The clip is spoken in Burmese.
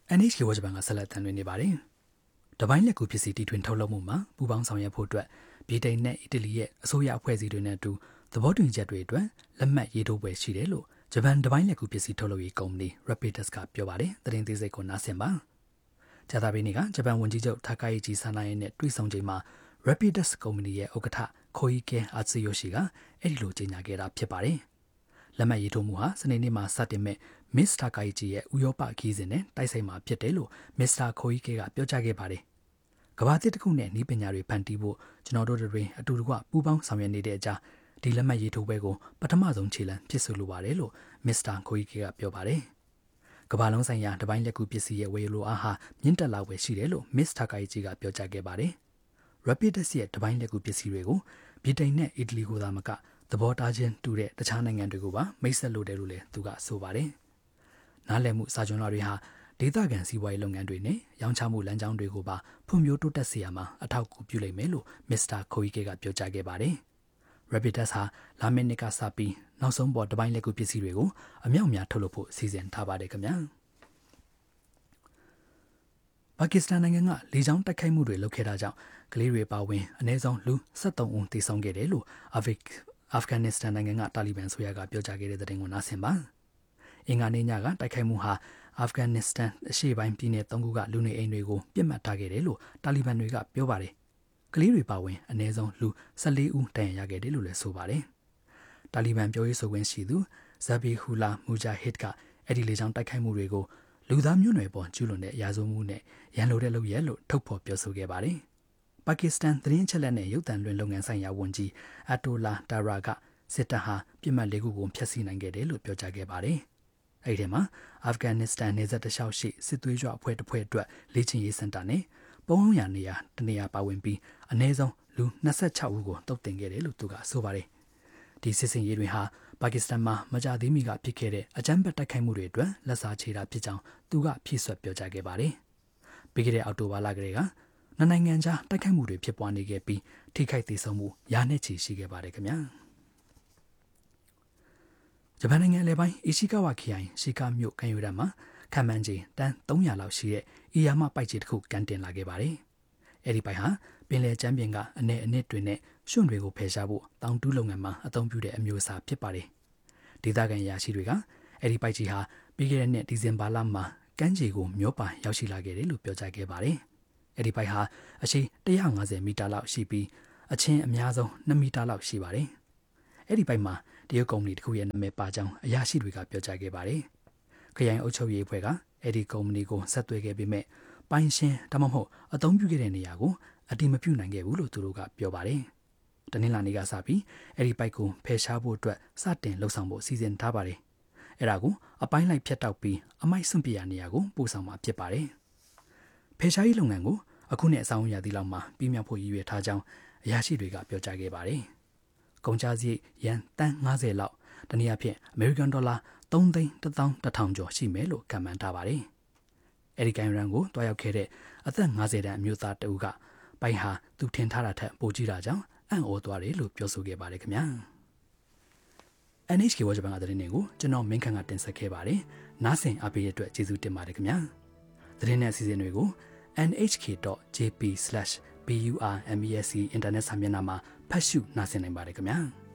NHK ဝါဂျပန်ကဆက်လက်တန်လွှင့်နေပါတယ်။တပိုင်းလက်ကူပစ္စည်းတီထွင်ထုတ်လုပ်မှုမှာပူးပေါင်းဆောင်ရွက်ဖို့အတွက်ဗြိတိန်နဲ့အီတလီရဲ့အစိုးရအဖွဲ့အစည်းတွေနဲ့အတူသဘောတူညီချက်တွေအတွက်လက်မှတ်ရေးထိုးပွဲရှိတယ်လို့ဂျပန်တပိုင်းလက်ကူပစ္စည်းထုတ်လုပ်ရေးကုမ္ပဏီ Rapidus ကပြောပါတယ်။သတင်းသေးစိတ်ကိုနားဆင်ပါ။ဂျာတာဘီနီကဂျပန်ဝန်ကြီးချုပ်ထားကာယီဂျီဆာနာရဲ့နဲ့တွေ့ဆုံချိန်မှာ Rapidus ကုမ္ပဏီရဲ့ဥက္ကဋ္ဌခိုအီကဲအာဆီယိုရှိကအဲ့ဒီလိုကြေညာခဲ့တာဖြစ်ပါတယ်။လက်မှတ်ရေးထိုးမှုဟာစနေနေ့မှာစတင်မဲ့မစ္စတာကာယီဂျီရဲ့ဥရောပခီးစဉ်နဲ့တိုက်ဆိုင်မှာဖြစ်တယ်လို့မစ္စတာခိုအီကဲကပြောကြားခဲ့ပါတယ်။ကမ္ဘာတစ်ခုနဲ့ဤပညာတွေဖန်တီးဖို့ကျွန်တော်တို့တွေအတူတကွပူးပေါင်းဆောင်ရွက်နေတဲ့အကြောင်းဒီလက်မှတ်ရေးထိုးပွဲကိုပထမဆုံးခြေလှမ်းဖြစ်ဆိုလိုပါတယ်လို့မစ္စတာခိုအီကဲကပြောပါတယ်။ကမ္ဘာလုံးဆိုင်ရာတပိုင်းလက်ကူပစ္စည်းရဲ့ဝယ်လိုအားဟာမြင့်တက်လာဝယ်ရှိတယ်လို့မစ္စတာကာယီဂျီကပြောကြားခဲ့ပါတယ်။ Rapidus ရဲ့တပိုင်းလက်ကူပစ္စည်းတွေကိုဗြိတိန်နဲ့အီတလီကိုသာမကသဘောထားချင်းတူတဲ့တခြားနိုင်ငံတွေကိုပါမိတ်ဆက်လိုတယ်လို့လည်းသူကဆိုပါတယ်။နားလည်မှုစာချုပ်တွေဟာဒေသခံစီးပွားရေးလုပ်ငန်းတွေနဲ့ရောင်းချမှုလမ်းကြောင်းတွေကိုပါဖွံ့ဖြိုးတိုးတက်စေရမှာအထောက်အကူပြုလိမ့်မယ်လို့မစ္စတာခိုအီကေကပြောကြားခဲ့ပါတယ်။ Rapidus ဟာလာမယ့်နှစ်ကစပြီးနောက်ဆုံးပေါ်တပိုင်းလက်ကူပစ္စည်းတွေကိုအမြောက်များထုတ်လုပ်ဖို့စီစဉ်ထားပါတယ်ခင်ဗျာ။ပါကစ္စတန်နိုင်ငံကလေကြောင်းတိုက်ခိုက်မှုတွေလုပ်ခဲ့တာကြောင့်ကလေးတွေပါဝင်အနည်းဆုံးလူ73ဦးသေဆုံးခဲ့တယ်လို့အာဖဂန်နစ္စတန်နိုင်ငံကတာလီဘန်ဆိုရကပြောကြားခဲ့တဲ့တဲ့တင်ကိုနားဆင်ပါအင်္ဂါနေ့ညကတိုက်ခိုက်မှုဟာအာဖဂန်နစ္စတန်အရှေ့ပိုင်းပြည်နယ်၃ခုကလူနေအိမ်တွေကိုပြစ်မှတ်ထားခဲ့တယ်လို့တာလီဘန်တွေကပြောပါတယ်ကလေးတွေပါဝင်အနည်းဆုံးလူ14ဦးဒဏ်ရာရခဲ့တယ်လို့လည်းဆိုပါတယ်တာလီဘန်ပြောရေးဆိုခွင့်ရှိသူဇဘီဟူလာမူဂျာဟစ်ကအဲ့ဒီလေကြောင်းတိုက်ခိုက်မှုတွေကိုလူသားမျိုးနွယ်ပေါ်ကျူးလွန်တဲ့ရာဇဝတ်မှုနဲ့ရန်လိုတဲ့လုပ်ရက်လို့ထုတ်ဖော်ပြောဆိုခဲ့ပါတယ်ပါကစ္စတန်သတင်းချက်လက်နဲ့ရုပ်သံလွှင့်လုပ်ငန်းဆိုင်ရာဝန်ကြီးအတိုလာတာရာကစစ်တပ်ဟာပြစ်မှတ်၄ခုကိုဖျက်ဆီးနိုင်ခဲ့တယ်လို့ပြောကြားခဲ့ပါတယ်။အဲဒီထဲမှာအာဖဂန်နစ္စတန်နေဆက်တလျှောက်ရှိစစ်သွေးကြွအဖွဲ့တစ်ဖွဲ့အတွက်လေ့ကျင့်ရေးစင်တာနဲ့ပုံအောင်ရနေရာတနေရာပါဝင်ပြီးအနည်းဆုံးလူ26ဦးကိုတုတ်တင်ခဲ့တယ်လို့သူကဆိုပါတယ်။ဒီစစ်စင်ရေးတွေဟာပါကစ္စတန်မှာမကြာသေးမီကဖြစ်ခဲ့တဲ့အကြမ်းဖက်တိုက်ခိုက်မှုတွေအတွက်လက်စားချေတာဖြစ်ကြောင်းသူကဖြည့်ဆွတ်ပြောကြားခဲ့ပါတယ်။ပြီးခဲ့တဲ့အောက်တိုဘာလကတည်းကနိုင်ငံခြားတိုက်ခိုက်မှုတွေဖြစ်ပွားနေခဲ့ပြီးထိခိုက်ဒေဆုံးမှုရာနဲ့ချီရှိခဲ့ပါတယ်ခင်ဗျာဂျပန်နိုင်ငံလေပိုင်းအီရှိကာဝါခရိုင်ရှီကာမြို့ကန်ယူရမှာခံမှန်းခြေတန်း300လောက်ရှိတဲ့အီယာမပိုက်ကြီးတစ်ခုကန်တင်လာခဲ့ပါတယ်အဲ့ဒီပိုက်ဟာပင်လယ်ကျမ်းပြင်ကအ내အနစ်တွေနဲ့ရွှွန့်တွေကိုဖယ်ရှားဖို့တောင်တူးလုပ်ငန်းမှာအသုံးပြုတဲ့အမျိုးအစားဖြစ်ပါတယ်ဒေသခံရာရှိတွေကအဲ့ဒီပိုက်ကြီးဟာပြီးခဲ့တဲ့နှစ်ဒီဇင်ဘာလမှာကမ်းခြေကိုမျောပါရောက်ရှိလာခဲ့တယ်လို့ပြောကြားခဲ့ပါတယ်အဲ့ဒီပိုက်ဟာအရှိ150မီတာလောက်ရှိပြီးအချင်းအများဆုံး2မီတာလောက်ရှိပါတယ်။အဲ့ဒီပိုက်မှာတရုတ်ကုမ္ပဏီတစ်ခုရဲ့နာမည်ပါကြောင်းအရာရှိတွေကပြောကြားခဲ့ပါတယ်။ခရိုင်အုပ်ချုပ်ရေးအဖွဲ့ကအဲ့ဒီကုမ္ပဏီကိုဆက်သွယ်ခဲ့ပေမဲ့ပိုင်ရှင်ဒါမှမဟုတ်အသုံးပြုခဲ့တဲ့နေရာကိုအတိမပြုနိုင်ခဲ့ဘူးလို့သူတို့ကပြောပါတယ်။တနင်္လာနေ့ကစပြီးအဲ့ဒီပိုက်ကိုဖယ်ရှားဖို့အတွက်စတင်လှုပ်ဆောင်ဖို့စီစဉ်ထားပါတယ်။အဲ့ဒါကိုအပိုင်းလိုက်ဖြတ်တောက်ပြီးအမိုက်စွန့်ပစ်ရနေရာကိုပို့ဆောင်မှာဖြစ်ပါတယ်။ဖယ်ရှားရေးလုပ်ငန်းကိုအခုနဲ့အဆောင်အရာဒီလောက်မှာပြီးမြောက်ဖို့ရည်ရွယ်ထားကြောင်းအရာရှိတွေကပြောကြားခဲ့ပါတယ်။ကုန်ကျစရိတ်ယန်တန်း50လောက်တနည်းအားဖြင့်အမေရိကန်ဒေါ်လာ3,110,000ကျော်ရှိမယ်လို့ခန့်မှန်းထားပါတယ်။အဲဒီကန်ရန်ကိုတွားရောက်ခဲ့တဲ့အသက်50တန်းအမျိုးသားတဦးကပိုင်ဟာသူထင်ထားတာထက်ပိုကြီးတာကြောင့်အံ့ဩသွားတယ်လို့ပြောဆိုခဲ့ပါတယ်ခင်ဗျာ။ NHK ဝါဂျပန်ကသတင်းတွေကိုကျွန်တော်မင်းခန့်ကတင်ဆက်ခဲ့ပါတယ်။နားဆင်အားပေးတဲ့အတွက်ကျေးဇူးတင်ပါတယ်ခင်ဗျာ။သတင်းနဲ့အစီအစဉ်တွေကို nhk.jp/burmese အင်တာနက်စာမျက်နှာမှာဖတ်ရှုနားဆင်နိုင်ပါတယ်ခင်ဗျာ။